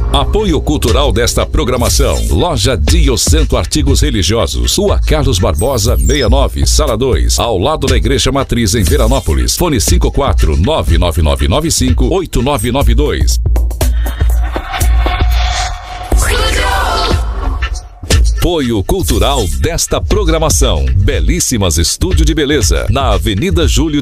Apoio cultural desta programação. Loja Diocento Artigos Religiosos. Rua Carlos Barbosa, 69, Sala 2. Ao lado da Igreja Matriz em Veranópolis. Fone 54-99995-8992. Apoio cultural desta programação. Belíssimas Estúdio de Beleza. Na Avenida Júlio